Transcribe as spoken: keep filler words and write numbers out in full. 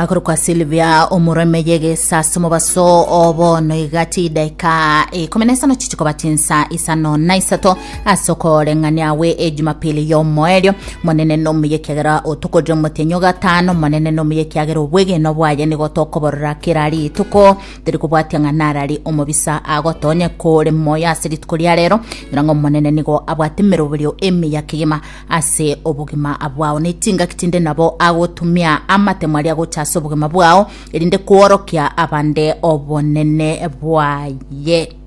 Agro kwa Silvia omureme yege sasa mubaso obono igati daika e komenesa no chichiko batinsa isano naisato asoko lengania we e Jumapili yo moelio monene no miyekegera otukojo mutenyo gatano monene no miyekegera obwege no bwaye ni gotoko borra kirali tuko tiri kubwatya nganarali omubisa agotonye kole moya siri tukulia rero irango monene nigo abwatimero bulyo emi yakigima ase obugima abwao netinga kitinde nabo agotumia amatemwali agocha obugima bwao erinde kuorokia abande obonene bwaye.